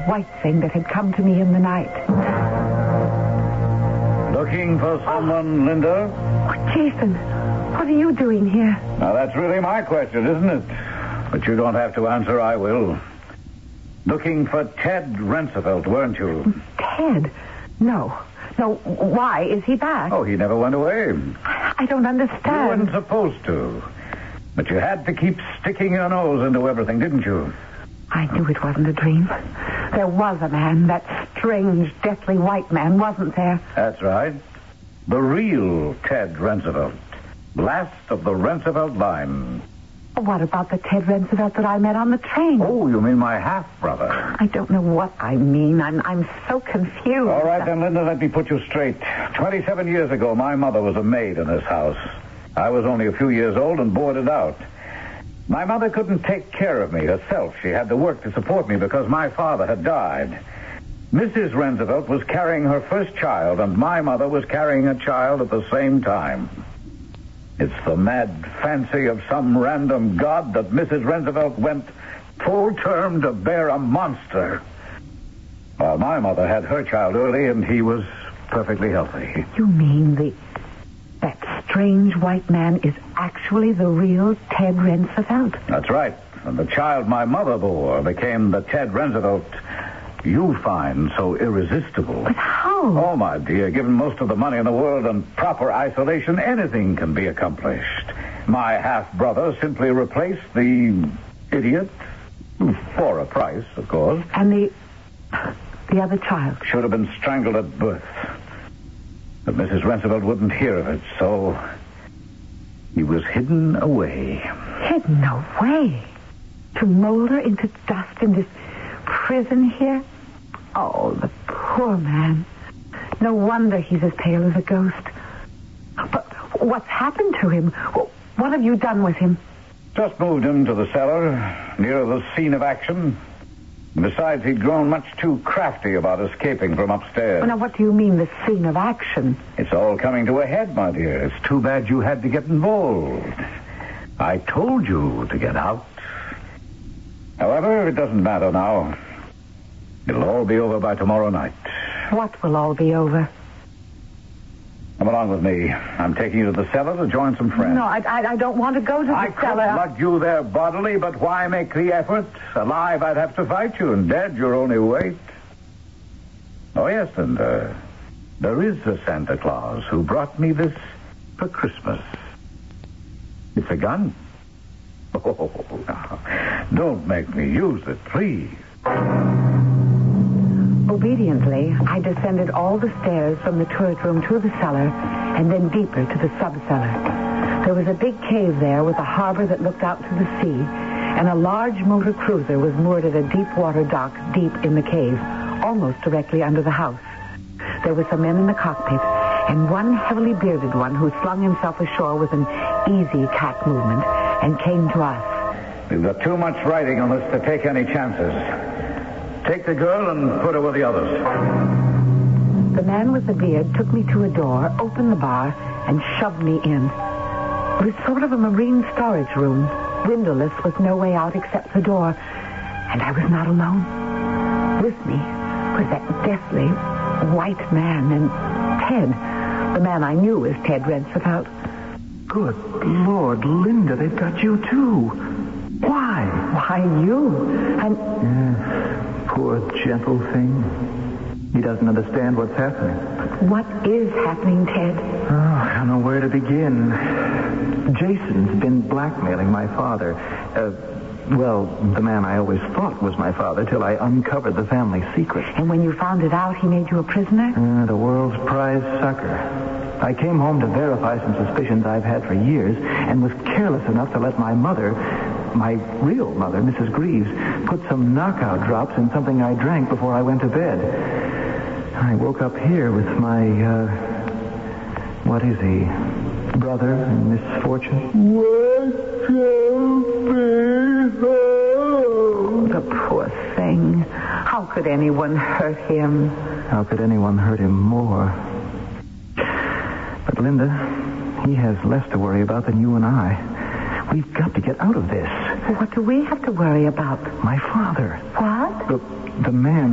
white thing that had come to me in the night. Looking for someone, Linda? Oh, Jason, what are you doing here? Now, that's really my question, isn't it? But you don't have to answer, I will. Looking for Ted Roosevelt, weren't you? Ted? No. Why? Is he back? Oh, he never went away. I don't understand. You weren't supposed to. But you had to keep sticking your nose into everything, didn't you? I knew it wasn't a dream. There was a man, that strange, deathly white man, wasn't there? That's right. The real Ted Roosevelt. Last of the Roosevelt line. What about the Ted Roosevelt that I met on the train? Oh, you mean my half-brother? I don't know what I mean. I'm so confused. All right, then, Linda, let me put you straight. 27 years ago, my mother was a maid in this house. I was only a few years old and boarded out. My mother couldn't take care of me herself. She had to work to support me because my father had died. Mrs. Roosevelt was carrying her first child, and my mother was carrying a child at the same time. It's the mad fancy of some random god that Mrs. Roosevelt went full term to bear a monster. While my mother had her child early, and he was perfectly healthy. You mean that strange white man is actually the real Ted Roosevelt? That's right. And the child my mother bore became the Ted Roosevelt you find so irresistible. But how? Oh, my dear, given most of the money in the world and proper isolation, anything can be accomplished. My half-brother simply replaced the idiot, for a price, of course. And the other child? Should have been strangled at birth. But Mrs. Roosevelt wouldn't hear of it, so he was hidden away. Hidden away? To molder into dust in this prison here? Oh, the poor man. No wonder he's as pale as a ghost. But what's happened to him? What have you done with him? Just moved him to the cellar, near the scene of action. Besides, he'd grown much too crafty about escaping from upstairs. Well, now, what do you mean, the scene of action? It's all coming to a head, my dear. It's too bad you had to get involved. I told you to get out. However, it doesn't matter now. It'll all be over by tomorrow night. What will all be over? Come along with me. I'm taking you to the cellar to join some friends. No, I don't want to go to the I cellar. could lug you there bodily, but why make the effort? Alive, I'd have to fight you, and dead, your only weight. Oh, yes, and there is a Santa Claus who brought me this for Christmas. It's a gun. Oh, now, don't make me use it, please. Obediently, I descended all the stairs from the turret room to the cellar and then deeper to the sub-cellar. There was a big cave there with a harbor that looked out to the sea, and a large motor cruiser was moored at a deep water dock deep in the cave, almost directly under the house. There were some men in the cockpit, and one heavily bearded one who slung himself ashore with an easy cat movement and came to us. We've got too much writing on this to take any chances. Take the girl and put her with the others. The man with the beard took me to a door, opened the bar, and shoved me in. It was sort of a marine storage room, windowless with no way out except the door. And I was not alone. With me was that deathly white man and Ted, the man I knew as Ted Roosevelt. Good Lord, Linda, they've got you too. Why? Why, you? And... Yes, poor gentle thing. He doesn't understand what's happening. What is happening, Ted? Oh, I don't know where to begin. Jason's been blackmailing my father. Well, the man I always thought was my father till I uncovered the family secret. And when you found it out, he made you a prisoner? The world's prize sucker. I came home to verify some suspicions I've had for years and was careless enough to let my mother, my real mother, Mrs. Greaves, put some knockout drops in something I drank before I went to bed. I woke up here with my, what is he? Brother in misfortune. The poor thing. How could anyone hurt him? How could anyone hurt him more? But, Linda, he has less to worry about than you and I. We've got to get out of this. What do we have to worry about? My father. What? The man